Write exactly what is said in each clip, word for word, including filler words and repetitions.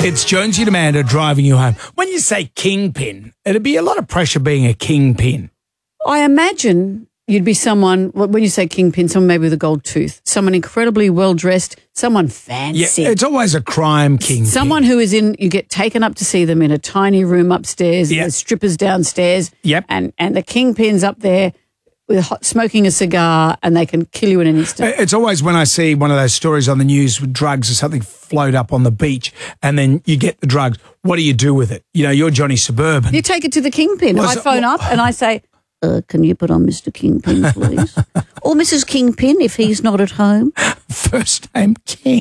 It's Jonesy and Amanda driving you home. When you say kingpin, it'd be a lot of pressure being a kingpin. I imagine you'd be someone, when you say kingpin, someone maybe with a gold tooth, someone incredibly well-dressed, someone fancy. Yeah, it's always a crime kingpin. Someone who is in, you get taken up to see them in a tiny room upstairs, Yep. and there's strippers downstairs, Yep. and, and the kingpin's up there with hot, smoking a cigar, and they can kill you in an instant. It's always when I see one of those stories on the news with drugs or something float up on the beach and then you get the drugs. What do you do with it? You know, you're Johnny Suburban. You take it to the kingpin. Well, I so- phone up and I say, uh, can you put on Mister Kingpin, please? Or Missus Kingpin, if he's not at home. First name King,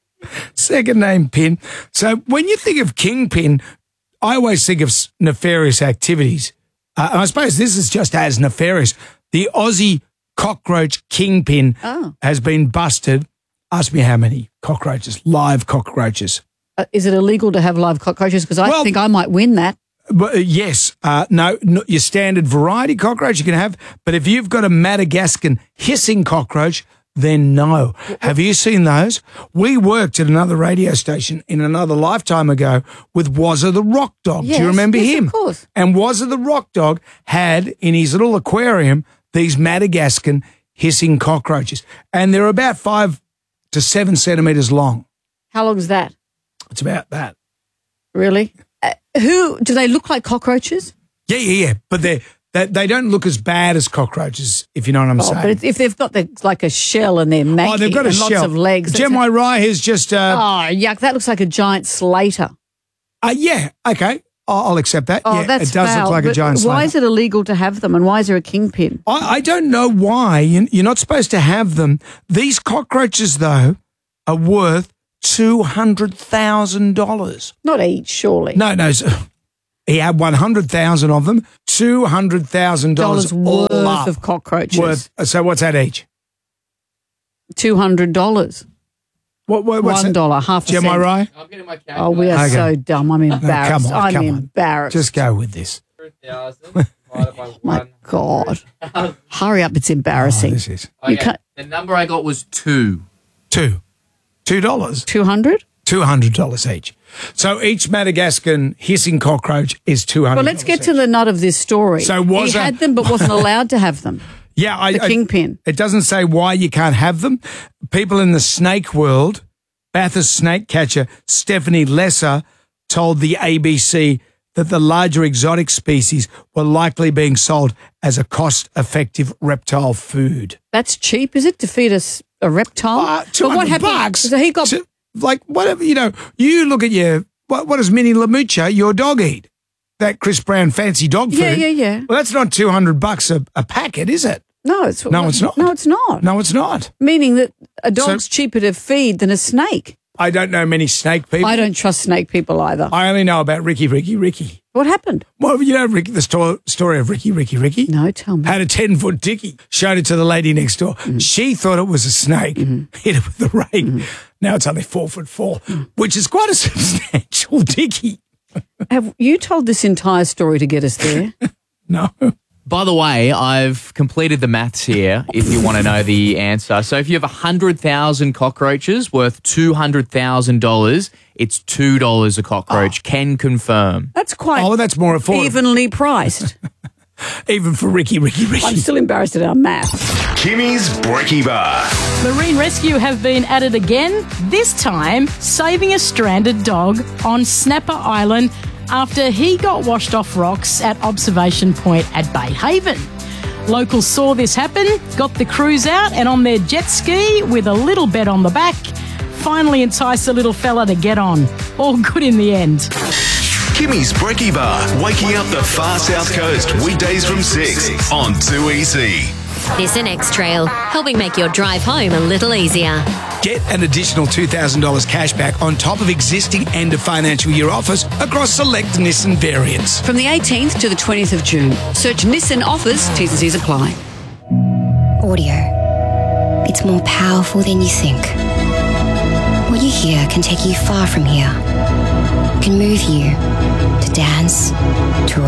second name Pin. So when you think of kingpin, I always think of s- nefarious activities. Uh, and I suppose this is just as nefarious. The Aussie cockroach kingpin Oh. has been busted. Ask me how many cockroaches, live cockroaches. Uh, is it illegal to have live cockroaches? Because I Well- think I might win that. But, uh, yes, uh, no, no, your standard variety cockroach you can have. But if you've got a Madagascan hissing cockroach, then no. Have you seen those? We worked at another radio station in another lifetime ago with Wazza the Rock Dog. Do Yes, you remember yes, him? of course. And Wazza the Rock Dog had in his little aquarium these Madagascan hissing cockroaches. And they're about five to seven centimetres long. How long is that? It's about that. Really? Uh, who, do they look like cockroaches? Yeah, yeah, yeah. But they're, they they don't look as bad as cockroaches, if you know what I'm Oh, saying. but it's, if they've got the, like a shell and they're manky Oh, they've got a and shell. lots of legs. Gem that's- Rye has just, uh, Oh, yuck. That looks like a giant slater. uh, yeah, okay, I'll, I'll accept that. Oh, yeah, that's it does foul. look like a But giant Why slater. is it illegal to have them and why is there a kingpin? I, I don't know why. You- You're not supposed to have them. These cockroaches, though, are worth two hundred thousand dollars. Not each, surely. No, no. so- He had one hundred thousand of them, two hundred thousand dollars Dollars all worth up. of cockroaches. Worth, so what's that each? two hundred dollars. What, what, what's One that? dollar, half a Gem cent. Rye? I'm getting my Oh, calculator. we are Okay. so dumb. I'm embarrassed. come on, I'm come on. embarrassed. Just go with this. one hundred thousand divided by My one. God. Hurry up. It's Oh, embarrassing. this is Okay, You can't- the number I got was two. two. Two dollars. two hundred? Two hundred dollars each. So each Madagascan hissing cockroach is two hundred. Well, let's get to the nut of this story. So was he a- had them but wasn't allowed to have them. yeah, I, The I- kingpin. It doesn't say why you can't have them. People in the snake world, Bathurst snake catcher Stephanie Lesser told the A B C that the larger exotic species were likely being sold as a cost-effective reptile food. That's cheap, is it, to feed us a reptile? Uh, But two hundred bucks. So he got to- like whatever, you know, you look at your, what, what does Minnie Lamucha, your dog, eat? That Chris Brown fancy dog food. Yeah, yeah, yeah. Well, that's not two hundred bucks a, a packet, is it? No, it's No, it's not. No, it's not. No, it's not. Meaning that a dog's So- cheaper to feed than a snake. I don't know many snake people. I don't trust snake people either. I only know about Ricky, Ricky, Ricky. What happened? Well, you know Ricky, the sto- story of Ricky, Ricky, Ricky? No, tell me. Had a ten-foot dickie, showed it to the lady next door. Mm-hmm. She thought it was a snake, hit it with the rake. Mm-hmm. Now it's only four foot four, Mm. which is quite a substantial dickie. Have you told this entire story to get us there? No. By the way, I've completed the maths here if you want to know the answer. So if you have one hundred thousand cockroaches worth two hundred thousand dollars, it's two dollars a cockroach. Can confirm. That's quite Oh, that's more affordable. evenly priced. Even for Ricky, Ricky, Ricky. I'm still embarrassed at our math. Kimmy's Brekkie Bar. Marine Rescue have been at it again, this time saving a stranded dog on Snapper Island after he got washed off rocks at Observation Point at Bay Haven. Locals saw this happen, got the crews out and on their jet ski with a little bed on the back, finally enticed the little fella to get on. All good in the end. Kimmy's Brekkie Bar, waking up the far south coast weekdays from six on two E C. Nissan X-Trail, helping make your drive home a little easier. Get an additional two thousand dollars cash back on top of existing end of financial year offers across select Nissan variants. From the eighteenth to the twentieth of June. Search Nissan offers, T's and C's apply. Audio. It's more powerful than you think. What you hear can take you far from here. Can move you to dance, to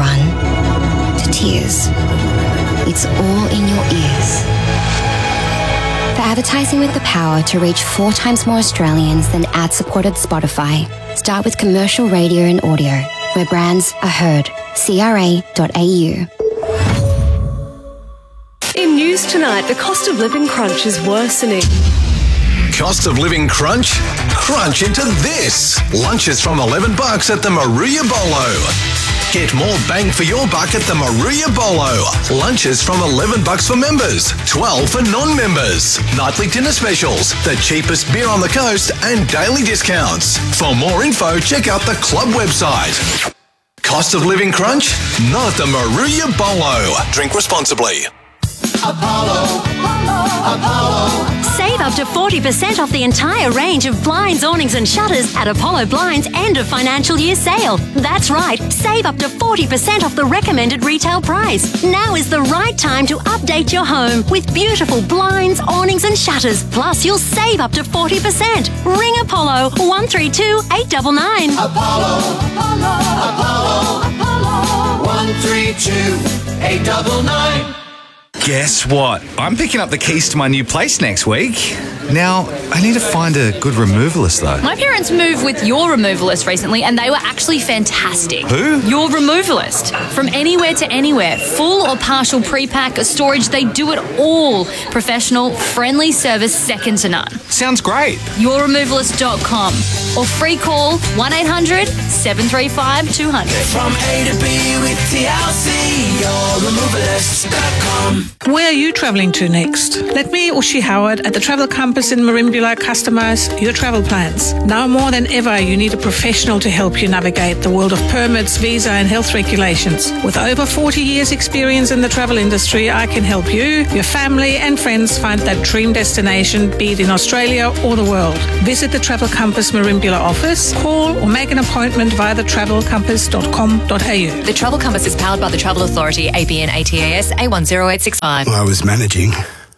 run, to tears. It's all in your ears. For advertising with the power to reach four times more Australians than ad-supported Spotify, start with commercial radio and audio, where brands are heard. C R A dot A U. In news tonight, the cost of living crunch is worsening. Cost of living crunch? Crunch into this. Lunches from eleven bucks at the Maruya Bolo. Get more bang for your buck at the Maruya Bolo. Lunches from eleven bucks for members, twelve for non-members. Nightly dinner specials, the cheapest beer on the coast, and daily discounts. For more info, check out the club website. Cost of living crunch? Not at the Maruya Bolo. Drink responsibly. Apollo, Apollo, Apollo. Save up to forty percent off the entire range of blinds, awnings and shutters at Apollo Blinds' end of financial year sale. That's right, save up to forty percent off the recommended retail price. Now is the right time to update your home with beautiful blinds, awnings and shutters. Plus, you'll save up to forty percent. Ring Apollo one three two, eight nine nine. Apollo, Apollo, Apollo, Apollo. one three two, eight nine nine. Guess what? I'm picking up the keys to my new place next week. Now, I need to find a good removalist, though. My parents moved with your removalist recently, and they were actually fantastic. Who? Your removalist. From anywhere to anywhere, full or partial pre-pack, storage, they do it all. Professional, friendly service, second to none. Sounds great. your removalist dot com or free call one eight hundred, seven three five, two hundred. From A to B with T L C, your removalist dot com. Where are you travelling to next? Let me, Ushi Howard, at the Travel Compass in Merimbula customise your travel plans. Now more than ever, you need a professional to help you navigate the world of permits, visa and health regulations. With over forty years experience in the travel industry, I can help you, your family and friends find that dream destination, be it in Australia or the world. Visit the Travel Compass Merimbula office, call or make an appointment via the travel compass dot com dot a u. The Travel Compass is powered by the Travel Authority, A B N A T A S A one zero eight six five. I was managing.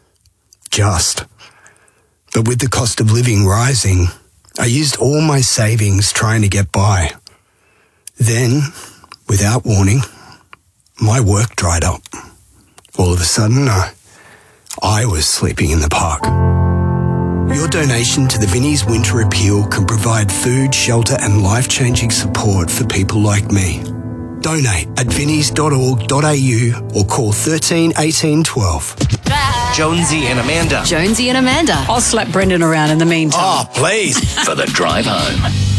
Just. But with the cost of living rising, I used all my savings trying to get by. Then, without warning, my work dried up. All of a sudden, I, I was sleeping in the park. Your donation to the Vinnie's Winter Appeal can provide food, shelter and life-changing support for people like me. Donate at vinnies dot org dot a u or call thirteen eighteen twelve. Jonesy and Amanda. Jonesy and Amanda. I'll slap Brendan around in the meantime. Oh, please. For the drive home.